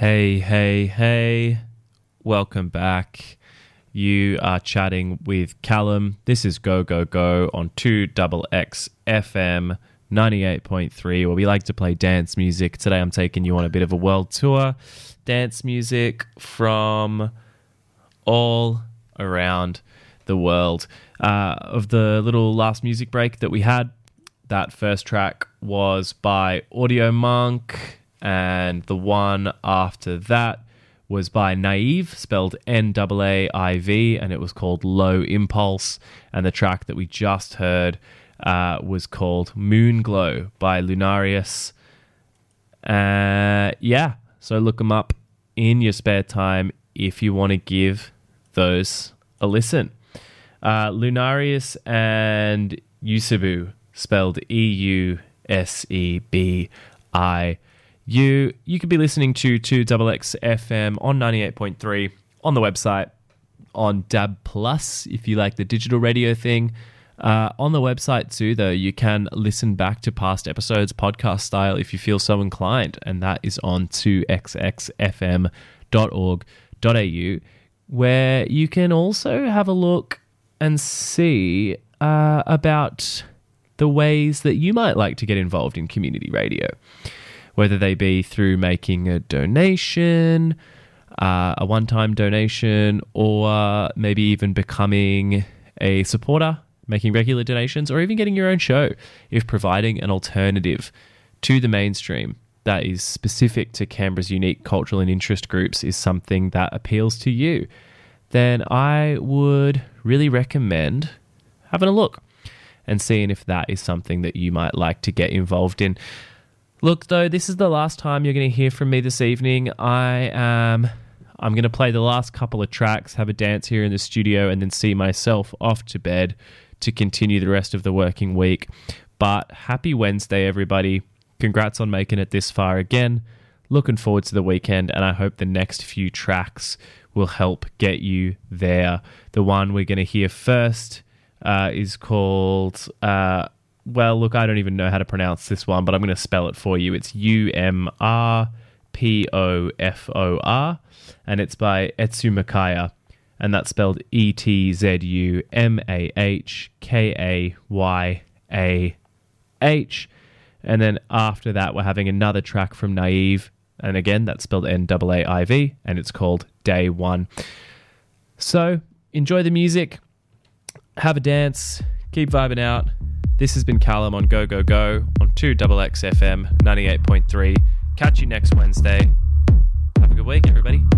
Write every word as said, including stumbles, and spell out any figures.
Hey, hey, hey. Welcome back. You are chatting with Callum. This is Go, Go, Go on two X X F M ninety-eight point three, where we like to play dance music. Today I'm taking you on a bit of a world tour. Dance music from all around the world. Uh, of the little last music break that we had, that first track was by Audio Monk, and the one after that was by Naive, spelled N A A I V, and it was called Low Impulse. And the track that we just heard uh, was called Moonglow by Lunarius. Uh, yeah, so look them up in your spare time if you want to give those a listen. Uh, Lunarius and Usebu, spelled E U S E B I You you could be listening to two X X F M on ninety-eight point three on the website, on D A B Plus if you like the digital radio thing. Uh, on the website too, though, you can listen back to past episodes podcast style if you feel so inclined, and that is on two x x f m dot org dot a u, where you can also have a look and see uh, about the ways that you might like to get involved in community radio, whether they be through making a donation, uh, a one-time donation, or maybe even becoming a supporter, making regular donations, or even getting your own show if providing an alternative to the mainstream that is specific to Canberra's unique cultural and interest groups is something that appeals to you. Then I would really recommend having a look and seeing if that is something that you might like to get involved in. Look, though, this is the last time you're going to hear from me this evening. I am I'm going to play the last couple of tracks, have a dance here in the studio, and then see myself off to bed to continue the rest of the working week. But happy Wednesday, everybody. Congrats on making it this far again. Looking forward to the weekend, and I hope the next few tracks will help get you there. The one we're going to hear first uh, is called... Uh, Well, look, I don't even know how to pronounce this one, but I'm going to spell it for you. It's U M R P O F O R, and it's by Etsu Makaya, and that's spelled E T Z U M A H K A Y A H. And then after that, we're having another track from Naive, and again, that's spelled N A A I V, and it's called Day One. So, enjoy the music, have a dance, keep vibing out. This has been Callum on Go, Go, Go on two X X F M ninety-eight point three. Catch you next Wednesday. Have a good week, everybody.